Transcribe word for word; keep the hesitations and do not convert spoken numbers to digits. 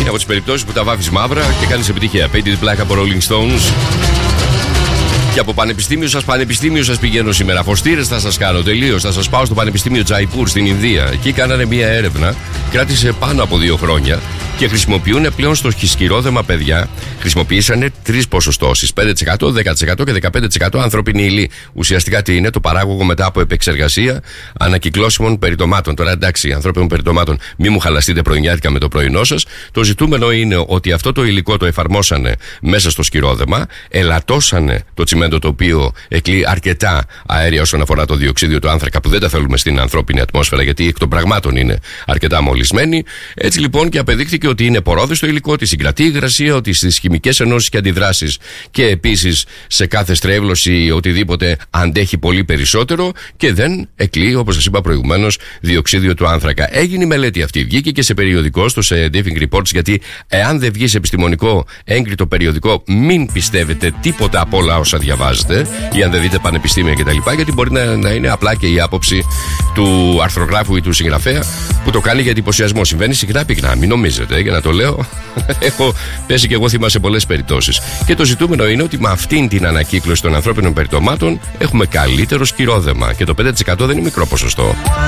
από τις περιπτώσεις που τα βάφεις μαύρα και κάνεις επιτυχία. Painted Black από Rolling Stones. Και από πανεπιστήμιο σας, πανεπιστήμιο σας πηγαίνω σήμερα. Φωστήρες θα σας κάνω τελείως. Θα σας πάω στο Πανεπιστήμιο Τζαϊπούρ στην Ινδία. Εκεί κάνανε μία έρευνα, κράτησε πάνω από δύο χρόνια και χρησιμοποιούν πλέον στο χισκυρόδεμα παιδιά. Χρησιμοποιήσανε τρεις ποσοστώσεις: πέντε τοις εκατό, δέκα τοις εκατό και δεκαπέντε τοις εκατό ανθρώπινη ύλη. Ουσιαστικά τι είναι? Το παράγωγο μετά από επεξεργασία ανακυκλώσιμων περιτομάτων. Τώρα εντάξει, ανθρώπινων περιτομάτων, μη μου χαλαστείτε πρωινιάτικα με το πρωινό σας. Το ζητούμενο είναι ότι αυτό το υλικό το εφαρμόσανε μέσα στο σκυρόδεμα, ελαττώσανε το τσιμέντο το οποίο εκλεί αρκετά αέρια όσον αφορά το διοξείδιο του άνθρακα που δεν τα θέλουμε στην ανθρώπινη ατμόσφαιρα, γιατί εκ των πραγμάτων είναι αρκετά μολυσμένη. Έτσι λοιπόν και απεδείχθηκε ότι είναι πορόδιστο υλικό, ότι συγκρατεί υγρασία, ότι στις χημικές ενώσεις και αντιδράσεις και επίσης σε κάθε στρέβλωση ή οτιδήποτε αντέχει πολύ περισσότερο και δεν εκλεί, όπως σας είπα προηγουμένως, διοξείδιο του άνθρακα. Έγινε η μελέτη αυτή, βγήκε και σε περιοδικό, στο Scientific Reports, γιατί εάν δεν βγει σε επιστημονικό έγκριτο περιοδικό, μην πιστεύετε τίποτα από όλα όσα διαβάζετε, ή αν δεν δείτε πανεπιστήμια κτλ. Γιατί μπορεί να, να είναι απλά και η άποψη του αρθρογράφου ή του συγγραφέα που το κάνει για εντυπωσιασμό. Συμβαίνει συχνά πυκνά, μην νομίζετε, για να το λέω. Έχω πέσει και εγώ θύμα σε πολλές περιπτώσεις. Και το ζητούμενο είναι ότι με αυτήν την ανακύκλωση των ανθρώπινων περιτομάτων έχουμε καλύτερο σκυρόδεμα. Και το πέντε τοις εκατό δεν είναι μικρό ποσοστό.